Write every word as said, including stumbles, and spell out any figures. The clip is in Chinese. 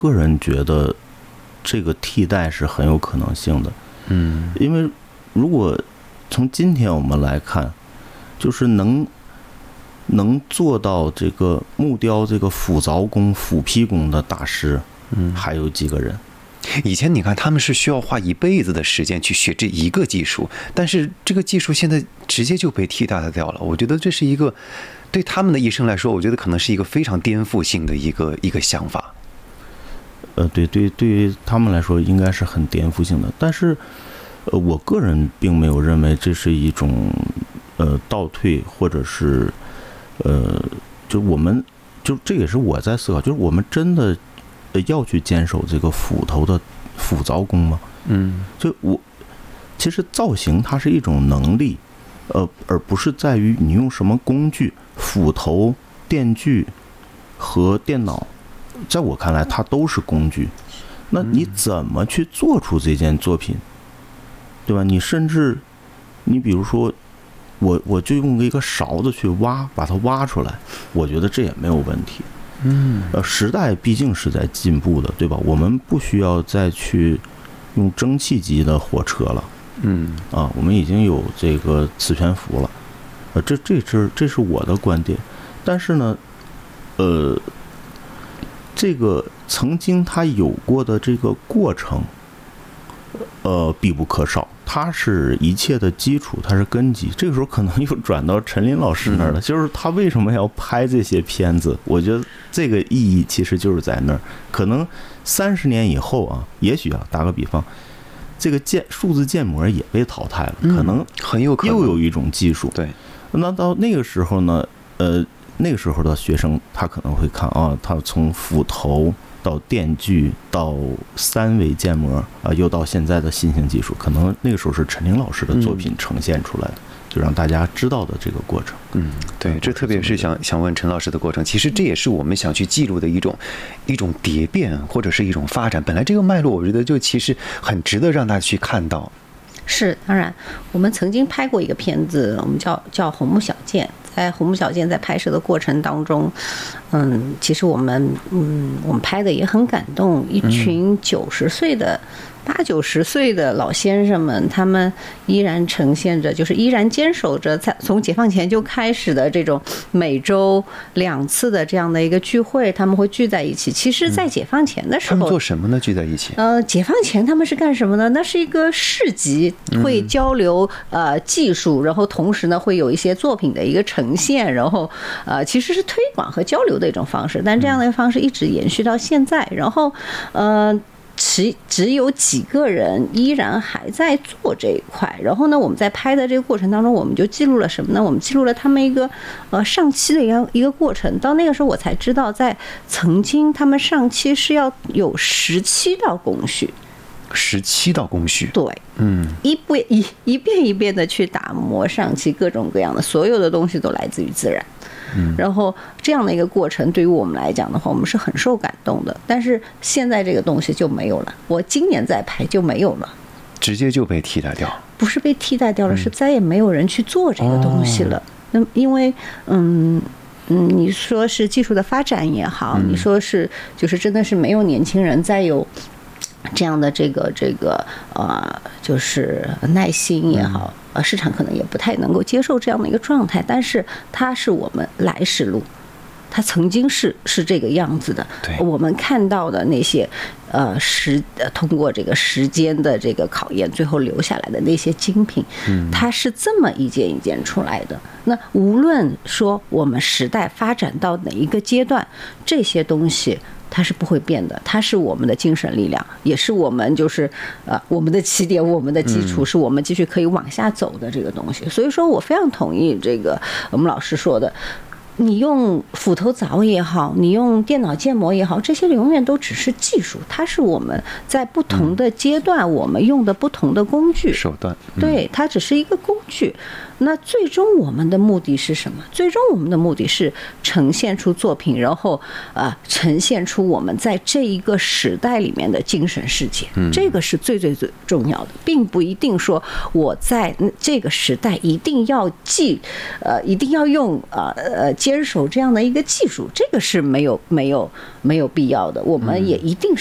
个人觉得这个替代是很有可能性的。 嗯， 因为如果从今天我们来看，就是能能做到这个木雕这个斧凿工、斧劈工的大师，嗯，还有几个人？ 以前你看他们是需要花一辈子的时间去学这一个技术，但是这个技术现在直接就被替代掉了。我觉得这是一个对他们的一生来说，我觉得可能是一个非常颠覆性的一个一个想法。 呃，对对，对于他们来说应该是很颠覆性的，但是呃，我个人并没有认为这是一种呃倒退，或者是呃，就我们就这也是我在思考，就是我们真的要去坚守这个斧头的斧凿工吗？ 嗯， 就我其实造型它是一种能力，呃，而不是在于你用什么工具，斧头、电锯和电脑，在我看来它都是工具。那你怎么去做出这件作品，对吧？你甚至你比如说我我就用一个勺子去挖，把它挖出来，我觉得这也没有问题。 嗯， 呃，时代毕竟是在进步的，对吧？我们不需要再去用蒸汽机的火车了， 嗯， 啊，我们已经有这个磁悬浮了，呃，这这是这是我的观点。但是呢，呃，这个曾经它有过的这个过程，呃，必不可少。它是一切的基础，它是根基。这个时候可能又转到陈琳老师那儿了，就是他为什么要拍这些片子？我觉得这个意义其实就是在那儿。可能三十年以后啊，也许啊，打个比方，这个建数字建模也被淘汰了，可能很有可能又有一种技术。 对， 那到那个时候呢，呃，那个时候的学生他可能会看啊，他从斧头到电锯到三维建模啊，又到现在的新型技术，可能那个时候是陈琳老师的作品呈现出来的，就让大家知道的这个过程。 嗯，对，这特别是想想问陈老师的过程，其实这也是我们想去记录的一种一种蝶变或者是一种发展。本来这个脉络，我觉得就其实很值得让大家去看到。 是，当然，我们曾经拍过一个片子，我们叫叫《红木小剑》。在红木小剑在拍摄的过程当中，嗯，其实我们嗯，我们拍的也很感动，一群九十岁的、八九十岁的老先生们，他们依然呈现着，就是依然坚守着在从解放前就开始的这种每周两次的这样的一个聚会，他们会聚在一起。其实，在解放前的时候， 他们做什么呢？聚在一起？ 呃，解放前他们是干什么呢？那是一个市集，会交流呃技术，然后同时呢会有一些作品的一个呈现，然后呃其实是推广和交流的一种方式。但这样的一个方式一直延续到现在，然后呃。只只有几个人依然还在做这一块，然后呢，我们在拍的这个过程当中，我们就记录了什么呢？我们记录了他们一个呃上漆的一个一个过程。到那个时候，我才知道，在曾经他们上漆是要有十七道工序。 十七道工序， 对， 嗯， 一遍一一遍一遍的去打磨上漆，各种各样的，所有的东西都来自于自然。嗯，然后这样的一个过程，对于我们来讲的话，我们是很受感动的。但是现在这个东西就没有了，我今年再拍就没有了， 直接就被替代掉。 不是被替代掉了，是再也没有人去做这个东西了。那、哦、因为，嗯。嗯，你说是技术的发展也好，你说是就是真的是没有年轻人再有这样的这个这个呃，就是耐心也好，呃，市场可能也不太能够接受这样的一个状态，但是它是我们来时路。它曾经是是这个样子的，我们看到的那些，呃，时通过这个时间的这个考验，最后留下来的那些精品，它是这么一件一件出来的。那无论说我们时代发展到哪一个阶段，这些东西它是不会变的，它是我们的精神力量，也是我们就是呃我们的起点，我们的基础，是我们继续可以往下走的这个东西。所以说我非常同意这个我们老师说的。你用斧头凿也好，你用电脑建模也好，这些永远都只是技术，它是我们在不同的阶段我们用的不同的工具手段， 对，它只是一个工具。 那最终我们的目的是什么？最终我们的目的是呈现出作品，然后啊、呃，呈现出我们在这一个时代里面的精神世界。这个是最最最重要的，并不一定说我在这个时代一定要记，呃，一定要用呃呃坚守这样的一个技术，这个是没有没有没有必要的。我们也一定